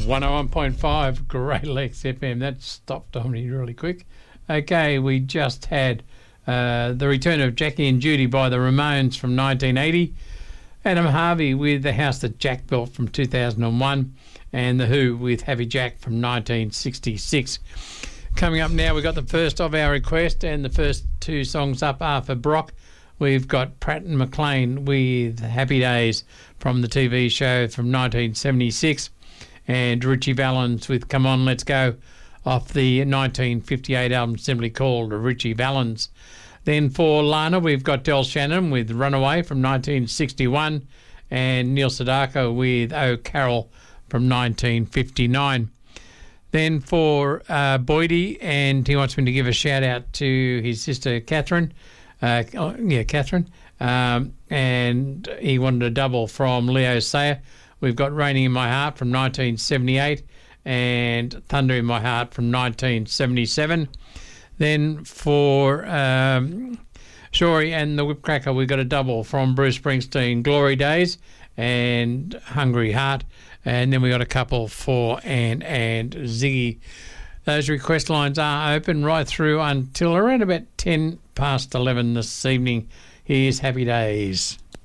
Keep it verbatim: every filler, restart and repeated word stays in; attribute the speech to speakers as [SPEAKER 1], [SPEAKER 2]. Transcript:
[SPEAKER 1] one oh one point five, Great Lakes F M. That stopped on me really quick. Okay, we just had uh, the return of Jackie and Judy by the Ramones from nineteen eighty. Adam Harvey with The House That Jack Built from two thousand one. And The Who with Happy Jack from nineteen sixty-six. Coming up now, we've got the first of our request, and the first two songs up are for Brock. We've got Pratt and McLean with Happy Days from the T V show from nineteen seventy-six, and Richie Valens with Come On Let's Go off the nineteen fifty-eight album simply called Richie Valens. Then for Lana, we've got Del Shannon with Runaway from nineteen sixty-one, and Neil Sedaka with Oh Carol from nineteen fifty-nine. Then for uh, Boydie, and he wants me to give a shout out to his sister Catherine. Uh, oh, yeah, Catherine. Um, and he wanted a double from Leo Sayer. We've got Raining in My Heart from nineteen seventy-eight and Thunder in My Heart from nineteen seventy-seven. Then for um, Shorey and the Whipcracker, we've got a double from Bruce Springsteen, Glory Days and Hungry Heart. And then we got a couple for Anne and Ziggy. Those request lines are open right through until around about ten past eleven this evening. Here's Happy Days.